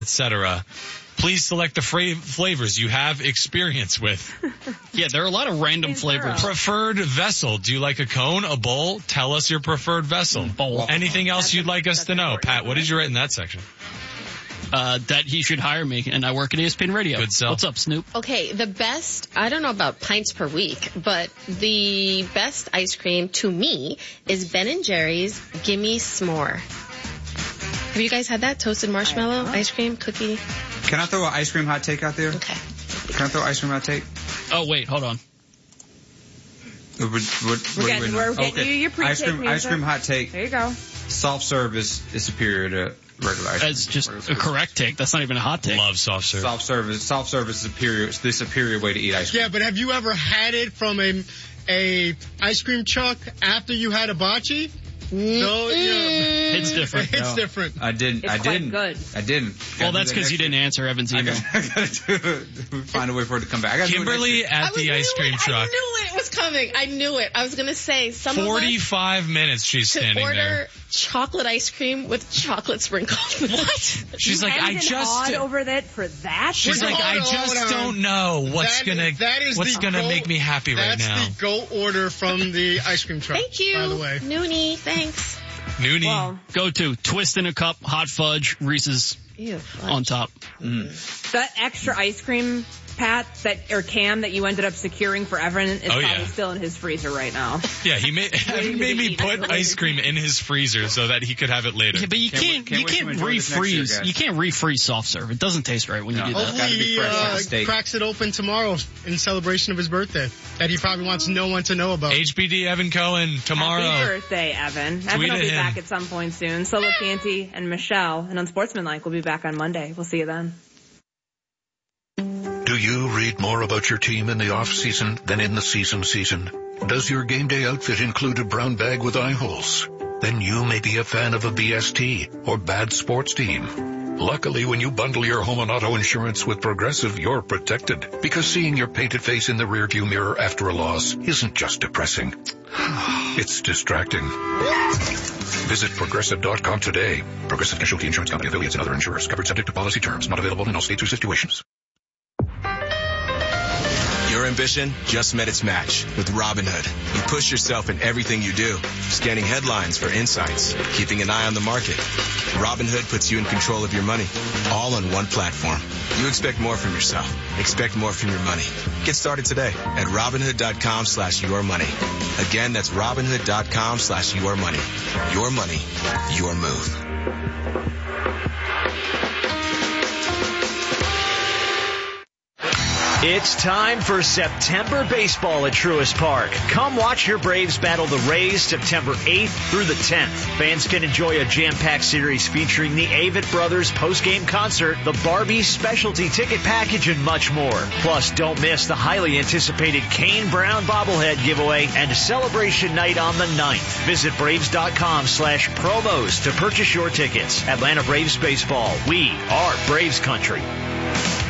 etc. Please select the flavors you have experience with. Yeah, there are a lot of random flavors. Preferred vessel. Do you like a cone, a bowl? Tell us your preferred vessel. Bowl. Anything else you'd like us to know? Pat, what did you write in that section? That he should hire me, and I work at ESPN Radio. Good sell. What's up, Snoop? Okay, the best, I don't know about pints per week, but the best ice cream to me is Ben & Jerry's Gimme S'more. Have you guys had that? Toasted marshmallow, ice cream, cookie? Can I throw an ice cream hot take out there? Okay. Can I throw an ice cream hot take? Oh, wait, hold on. We're getting you your pre-take ice cream hot take. There you go. Soft serve is superior to regular ice cream. That's just a correct take. That's not even a hot take. Love soft serve. Soft serve is superior. It's the superior way to eat ice cream. Yeah, but have you ever had it from a ice cream truck after you had a bocce? No, it's different. It's different. I didn't. Good. I didn't. Well, that's because you didn't answer Evan's email. I gotta find a way for it to come back. Kimberly at the ice cream truck. I knew it was coming. I knew it. I was going to say 45 minutes she's standing order there. Chocolate ice cream with chocolate sprinkles. What? She's like, I just over it for that. She's like, I just don't know what's gonna make me happy right now. That's the go order from the ice cream truck. Thank you. By the way, Noonie, thanks. Noonie. Well, Go to Twist in a Cup, Hot Fudge, Reese's on top. that extra ice cream, Pat, or can that you ended up securing for Evan is probably still in his freezer right now. Yeah, he made me put ice cream in his freezer so that he could have it later. Yeah, but you can't refreeze. You can't refreeze soft serve. It doesn't taste right when you do that. hopefully he cracks it open tomorrow in celebration of his birthday that he probably wants no one to know about. HBD Evan Cohen tomorrow. Happy birthday, Evan. Evan will be back at some point soon. So will Canty and Michelle. And Unsportsmanlike will be back on Monday. We'll see you then. Do you read more about your team in the off-season than in the season? Does your game day outfit include a brown bag with eye holes? Then you may be a fan of a BST or bad sports team. Luckily, when you bundle your home and auto insurance with Progressive, you're protected. Because seeing your painted face in the rearview mirror after a loss isn't just depressing. It's distracting. Visit Progressive.com today. Progressive Casualty Insurance Company, affiliates, and other insurers. Covered subject to policy terms. Not available in all states or situations. Your ambition just met its match with Robinhood. You push yourself in everything you do, scanning headlines for insights, keeping an eye on the market. Robinhood puts you in control of your money, all on one platform. You expect more from yourself. Expect more from your money. Get started today at Robinhood.com/yourmoney. Again, that's Robinhood.com/yourmoney. Your money, your move. It's time for September baseball at Truist Park. Come watch your Braves battle the Rays September 8th through the 10th. Fans can enjoy a jam-packed series featuring the Avett Brothers post-game concert, the Barbie specialty ticket package, and much more. Plus, don't miss the highly anticipated Kane Brown bobblehead giveaway and celebration night on the 9th. Visit Braves.com/promos to purchase your tickets. Atlanta Braves baseball. We are Braves country.